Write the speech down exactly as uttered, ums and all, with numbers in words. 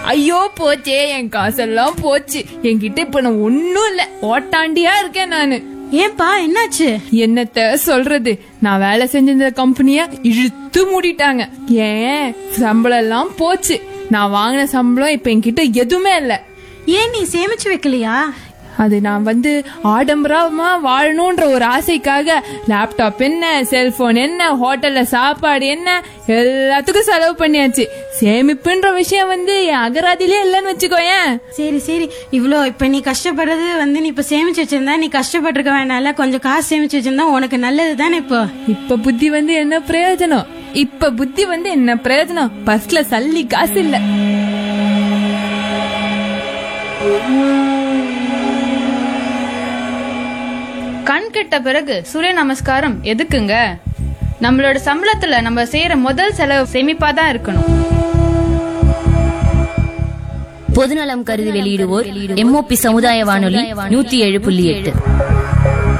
ஐயோ போச்சே, என் காசெல்லாம் போச்சு. என்கிட்ட இப்ப நான் ஒன்னும் இல்ல, ஓட்டாண்டியா இருக்கேன் நானு. ஏன்பா என்னாச்சு? என்னத்த சொல்றது, நான் வேலை செஞ்சிருந்த கம்பெனிய இழுத்து மூடிட்டாங்க. ஏன் சம்பளம் எல்லாம் போச்சு. நான் வாங்கின சம்பளம் இப்ப என்கிட்ட எதுவுமே இல்ல. ஏன் நீ சேமிச்சு வைக்கலையா? அது நான் வந்து ஆடம்பரமா வாழணும்ன்ற ஒரு ஆசைக்காக லேப்டாப் என்ன, செல்போன் என்ன, ஹோட்டல்ல சாப்பாடு என்ன, எல்லாத்துக்கும் செலவு பண்ணியாச்சு. சேமிப்புன்ற விஷயம் வந்து என் அகராதிலே இல்லன்னு வச்சுக்கோயேன். சரி சரி, இவ்வளோ இப்ப நீ கஷ்டப்படுறது வந்து நீ இப்ப சேமிச்சு வச்சிருந்தா நீ கஷ்டப்பட்டிருக்க வேணால, கொஞ்சம் காசு சேமிச்சு வச்சிருந்தா உனக்கு நல்லது தானே. இப்போ இப்ப புத்தி வந்து என்ன பிரயோஜனம்? இப்ப புத்தி வந்து என்ன பிரயோஜனம்? பஸ்ல சல்லி காசு இல்ல. கண் கெட்ட பிறகு சூரிய நமஸ்காரம் எதுக்குங்க? நம்மளோட சம்பளத்துல நம்ம செய்யற முதல் செலவு சேமிப்பாதான் இருக்கணும். பொதுநலம் கருதி வெளியிடுவோர் எம்ஓபி சமுதாய வானொலி நூத்தி ஏழு புள்ளி எட்டு.